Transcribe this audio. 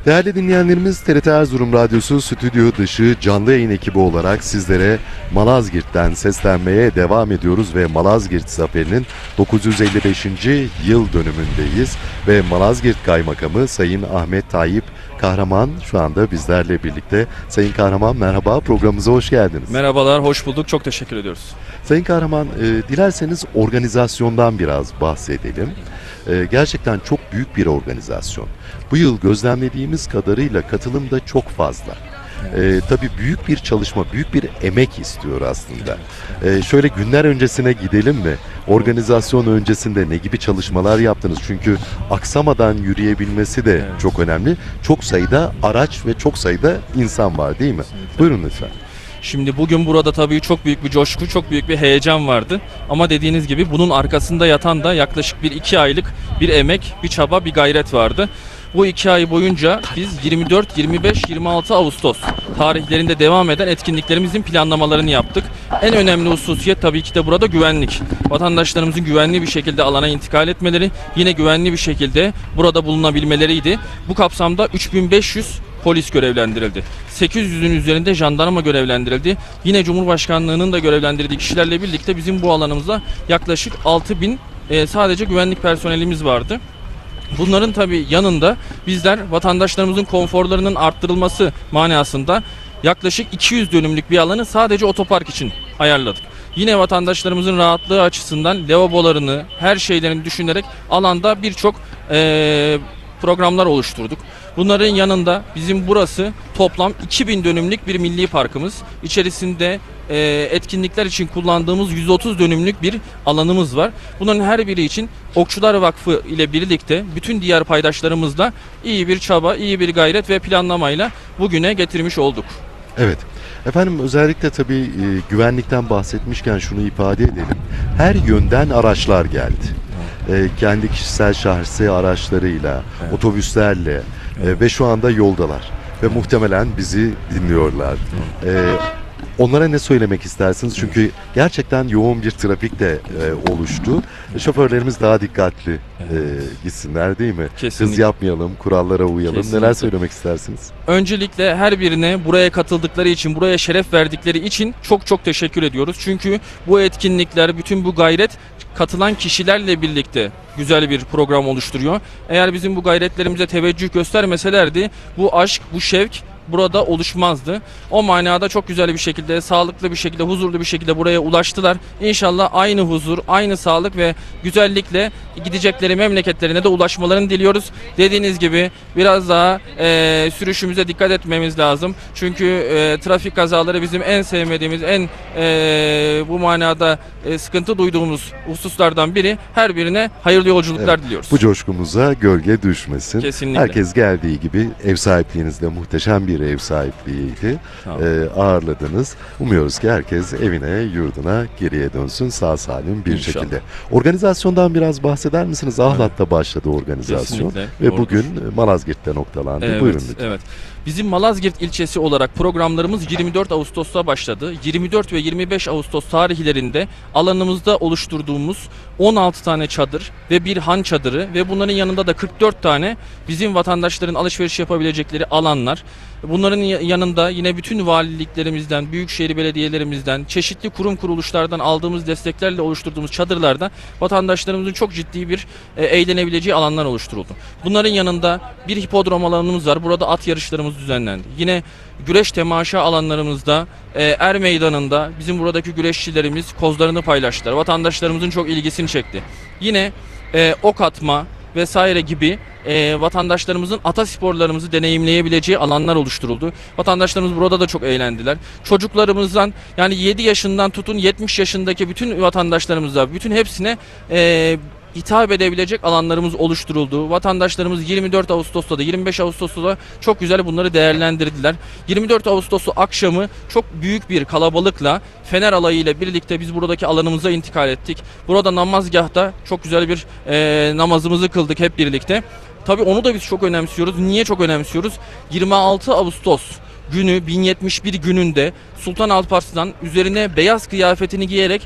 Değerli dinleyenlerimiz, TRT Erzurum Radyosu stüdyo dışı canlı yayın ekibi olarak sizlere Malazgirt'ten seslenmeye devam ediyoruz ve Malazgirt Zaferi'nin 955. yıl dönümündeyiz ve Malazgirt Kaymakamı Sayın Ahmet Tayyip Kahraman şu anda bizlerle birlikte. Sayın Kahraman merhaba, programımıza hoş geldiniz. Merhabalar, hoş bulduk. Çok teşekkür ediyoruz. Sayın Kahraman, dilerseniz organizasyondan biraz bahsedelim. Gerçekten çok büyük bir organizasyon. Bu yıl gözlemlediğimiz kadarıyla katılım da çok fazla. Tabii büyük bir çalışma, büyük bir emek istiyor aslında. Şöyle günler öncesine gidelim mi? Organizasyon öncesinde ne gibi çalışmalar yaptınız? Çünkü aksamadan yürüyebilmesi de çok önemli. Çok sayıda araç ve çok sayıda insan var, değil mi? Kesinlikle. Buyurun lütfen. Şimdi bugün burada tabii çok büyük bir coşku, çok büyük bir heyecan vardı. Ama dediğiniz gibi bunun arkasında yatan da yaklaşık 2 aylık bir emek, bir çaba, bir gayret vardı. Bu 2 ay boyunca biz 24, 25, 26 Ağustos tarihlerinde devam eden etkinliklerimizin planlamalarını yaptık. En önemli hususiyet tabii ki de burada güvenlik. Vatandaşlarımızın güvenli bir şekilde alana intikal etmeleri, yine güvenli bir şekilde burada bulunabilmeleriydi. Bu kapsamda 3500 polis görevlendirildi. 800'ün üzerinde jandarma görevlendirildi. Yine Cumhurbaşkanlığı'nın da görevlendirdiği kişilerle birlikte bizim bu alanımızda yaklaşık 6000 sadece güvenlik personelimiz vardı. Bunların tabii yanında bizler vatandaşlarımızın konforlarının arttırılması manasında yaklaşık 200 dönümlük bir alanı sadece otopark için ayarladık. Yine vatandaşlarımızın rahatlığı açısından lavabolarını, her şeylerini düşünerek alanda birçok programlar oluşturduk. Bunların yanında bizim burası toplam 2000 dönümlük bir milli parkımız. İçerisinde etkinlikler için kullandığımız 130 dönümlük bir alanımız var. Bunların her biri için Okçular Vakfı ile birlikte bütün diğer paydaşlarımızla iyi bir çaba, iyi bir gayret ve planlamayla bugüne getirmiş olduk. Evet. Efendim özellikle tabii güvenlikten bahsetmişken şunu ifade edelim. Her yönden araçlar geldi. Kendi kişisel şahsi araçlarıyla, otobüslerle ve şu anda yoldalar. Ve muhtemelen bizi dinliyorlar. Onlara ne söylemek istersiniz? Çünkü gerçekten yoğun bir trafik de oluştu. Şoförlerimiz daha dikkatli gitsinler, değil mi? Kesinlikle. Hız yapmayalım, kurallara uyalım. Kesinlikle. Neler söylemek istersiniz? Öncelikle her birine buraya katıldıkları için, buraya şeref verdikleri için çok çok teşekkür ediyoruz. Çünkü bu etkinlikler, bütün bu gayret katılan kişilerle birlikte güzel bir program oluşturuyor. Eğer bizim bu gayretlerimize teveccüh göstermeselerdi bu aşk, bu şevk burada oluşmazdı. O manada çok güzel bir şekilde, sağlıklı bir şekilde, huzurlu bir şekilde buraya ulaştılar. İnşallah aynı huzur, aynı sağlık ve güzellikle gidecekleri memleketlerine de ulaşmalarını diliyoruz. Dediğiniz gibi biraz daha sürüşümüze dikkat etmemiz lazım. Çünkü trafik kazaları bizim en sevmediğimiz, en bu manada sıkıntı duyduğumuz hususlardan biri. Her birine hayırlı yolculuklar diliyoruz. Bu coşkumuza gölge düşmesin. Kesinlikle. Herkes geldiği gibi ev sahipliğinizde muhteşem bir ev sahipliğiydi. Ağırladınız. Umuyoruz ki herkes evine, yurduna geriye dönsün sağ salim bir İnşallah. şekilde. Organizasyondan biraz bahseder misiniz? Ahlat'ta başladı organizasyon. Kesinlikle, Ve doğrudur. bugün Malazgirt'te noktalandı. Buyurun lütfen. Evet. Bizim Malazgirt ilçesi olarak programlarımız 24 Ağustos'ta başladı. 24 ve 25 Ağustos tarihlerinde alanımızda oluşturduğumuz 16 tane çadır ve bir han çadırı ve bunların yanında da 44 tane bizim vatandaşların alışveriş yapabilecekleri alanlar. Bunların yanında yine bütün valiliklerimizden, büyükşehir belediyelerimizden, çeşitli kurum kuruluşlardan aldığımız desteklerle oluşturduğumuz çadırlarda vatandaşlarımızın çok ciddi bir eğlenebileceği alanlar oluşturuldu. Bunların yanında bir hipodrom alanımız var. Burada at yarışlarımız düzenlendi. Yine güreş temaşa alanlarımızda Er Meydanı'nda bizim buradaki güreşçilerimiz kozlarını paylaştılar. Vatandaşlarımızın çok ilgisini çekti. Yine ok atma vesaire gibi vatandaşlarımızın atasporlarımızı deneyimleyebileceği alanlar oluşturuldu. Vatandaşlarımız burada da çok eğlendiler. Çocuklarımızdan yani 7 yaşından tutun 70 yaşındaki bütün vatandaşlarımıza, bütün hepsine hitap edebilecek alanlarımız oluşturuldu. Vatandaşlarımız 24 Ağustos'ta da 25 Ağustos'ta da çok güzel bunları değerlendirdiler. 24 Ağustos'u akşamı çok büyük bir kalabalıkla Fener alayı ile birlikte biz buradaki alanımıza intikal ettik. Burada namazgahta çok güzel bir namazımızı kıldık hep birlikte. Tabii onu da biz çok önemsiyoruz. Niye çok önemsiyoruz? 26 Ağustos günü 1071 gününde Sultan Alparslan üzerine beyaz kıyafetini giyerek